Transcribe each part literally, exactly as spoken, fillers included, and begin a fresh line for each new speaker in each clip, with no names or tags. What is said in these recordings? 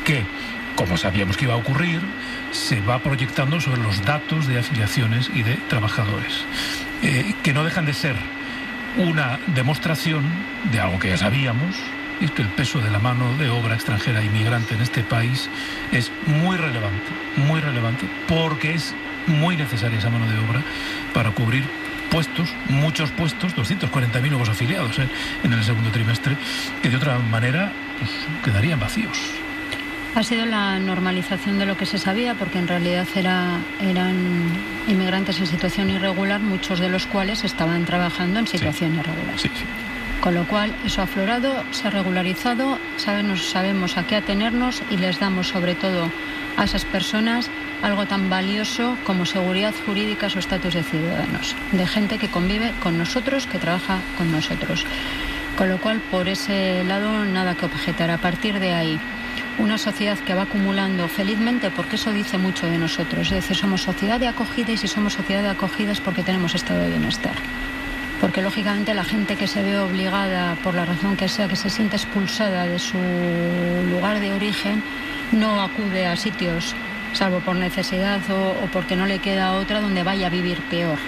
que, como sabíamos que iba a ocurrir, se va proyectando sobre los datos de afiliaciones y de trabajadores, eh, que no dejan de ser una demostración de algo que ya sabíamos, y es que el peso de la mano de obra extranjera inmigrante en este país es muy relevante, muy relevante, porque es muy necesaria esa mano de obra para cubrir puestos, muchos puestos, doscientos cuarenta mil nuevos afiliados ¿eh? en el segundo trimestre, que de otra manera pues, quedarían vacíos.
Ha sido la normalización de lo que se sabía, porque en realidad era, eran inmigrantes en situación irregular, muchos de los cuales estaban trabajando en situación sí. irregular. Sí, sí. Con lo cual, eso ha aflorado, se ha regularizado, sabemos, sabemos a qué atenernos y les damos sobre todo a esas personas algo tan valioso como seguridad jurídica o estatus de ciudadanos, de gente que convive con nosotros, que trabaja con nosotros. Con lo cual, por ese lado, nada que objetar. A partir de ahí, una sociedad que va acumulando felizmente, porque eso dice mucho de nosotros, es decir, somos sociedad de acogida, y si somos sociedad de acogida es porque tenemos estado de bienestar. Porque lógicamente la gente que se ve obligada, por la razón que sea, que se siente expulsada de su lugar de origen, no acude a sitios, salvo por necesidad o, o porque no le queda otra, donde vaya a vivir peor.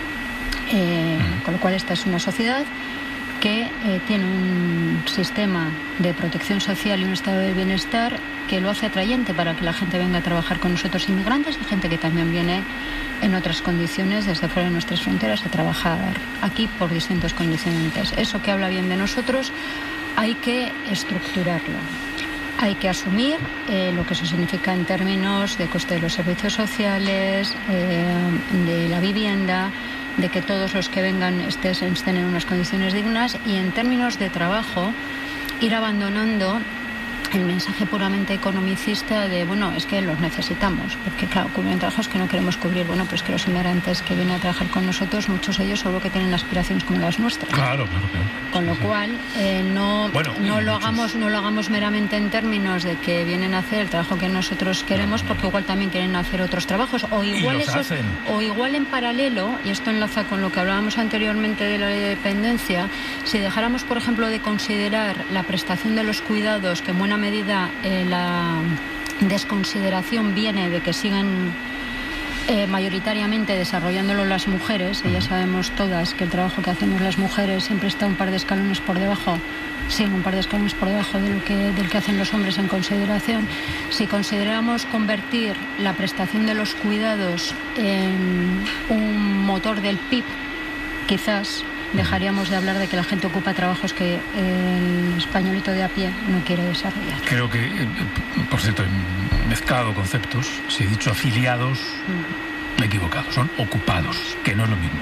Eh, con lo cual esta es una sociedad que eh, tiene un sistema de protección social y un estado de bienestar que lo hace atrayente para que la gente venga a trabajar con nosotros, inmigrantes y gente que también viene en otras condiciones desde fuera de nuestras fronteras a trabajar aquí por distintos condicionantes. Eso que habla bien de nosotros hay que estructurarlo. Hay que asumir eh, lo que eso significa en términos de coste de los servicios sociales, eh, de la vivienda, de que todos los que vengan estén, estén en unas condiciones dignas, y en términos de trabajo ir abandonando el mensaje puramente economicista de, bueno, es que los necesitamos, porque claro, cubren trabajos que no queremos cubrir. Bueno, pues que los inmigrantes que vienen a trabajar con nosotros, muchos de ellos seguro que tienen aspiraciones como las nuestras.
Claro, claro, claro.
Con lo sí, cual, eh, no, bueno, no, lo hagamos, no lo hagamos meramente en términos de que vienen a hacer el trabajo que nosotros queremos, porque igual también quieren hacer otros trabajos, o igual, esos, o igual en paralelo, y esto enlaza con lo que hablábamos anteriormente de la ley de dependencia, si dejáramos, por ejemplo, de considerar la prestación de los cuidados, que en buena medida eh, la desconsideración viene de que siguen eh, mayoritariamente desarrollándolo las mujeres, y ya sabemos todas que el trabajo que hacemos las mujeres siempre está un par de escalones por debajo, sí, un par de escalones por debajo de lo que, del que hacen los hombres en consideración. Si consideramos convertir la prestación de los cuidados en un motor del P I B, quizás dejaríamos de hablar de que la gente ocupa trabajos que el españolito de a pie no quiere desarrollar.
Creo que, por cierto, he mezclado conceptos. Si he dicho afiliados, mm. me he equivocado. Son ocupados, que no es lo mismo.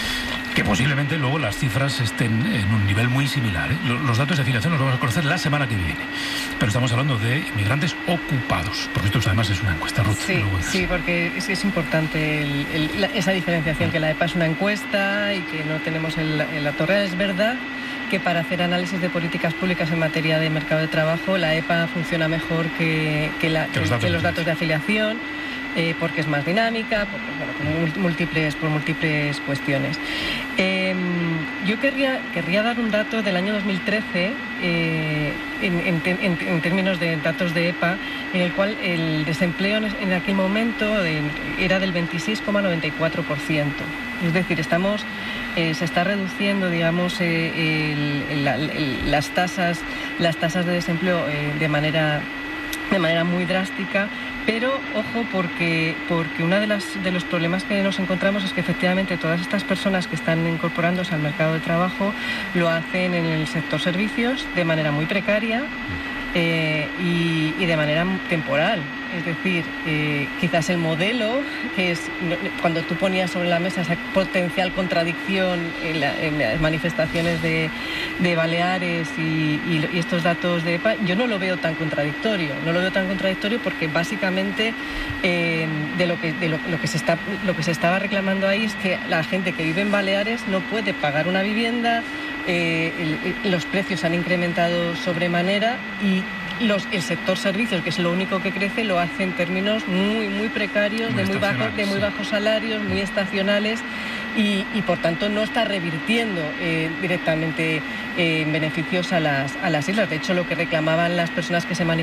Que posiblemente luego las cifras estén en un nivel muy similar, ¿eh? Los datos de afiliación los vamos a conocer la semana que viene. Pero estamos hablando de inmigrantes ocupados, porque esto además es una encuesta, Ruth.
Sí, sí, porque es, es importante el, el, la, esa diferenciación, que la E P A es una encuesta y que no tenemos el, el, la torre. Es verdad que para hacer análisis de políticas públicas en materia de mercado de trabajo, la E P A funciona mejor que, que, la, que, los, datos que los datos de afiliación. Eh, porque es más dinámica, porque, bueno, por múltiples, por múltiples cuestiones. Eh, yo querría, querría dar un dato del año dos mil trece, eh, en, en, en, en términos de datos de E P A, en el cual el desempleo en aquel momento de, era del veintiséis coma noventa y cuatro por ciento. Es decir, estamos... Eh, se está reduciendo, digamos, eh, el, el, el, las tasas, las tasas de desempleo eh, de manera, de manera muy drástica. Pero, ojo, porque, porque uno de, de los problemas que nos encontramos es que efectivamente todas estas personas que están incorporándose al mercado de trabajo lo hacen en el sector servicios de manera muy precaria eh, y, y de manera temporal. Es decir, eh, quizás el modelo, que es cuando tú ponías sobre la mesa esa potencial contradicción en, la, en las manifestaciones de, de Baleares y, y, y estos datos de E P A, yo no lo veo tan contradictorio. No lo veo tan contradictorio porque básicamente eh, de, lo que, de lo, lo, que se está, lo que se estaba reclamando ahí es que la gente que vive en Baleares no puede pagar una vivienda, eh, el, el, los precios han incrementado sobremanera y Los, el sector servicios, que es lo único que crece, lo hace en términos muy muy precarios, muy de, muy bajo, de muy bajos salarios, muy estacionales y, y por tanto no está revirtiendo eh, directamente eh, en beneficios a las, a las islas. De hecho, lo que reclamaban las personas que se manifestaban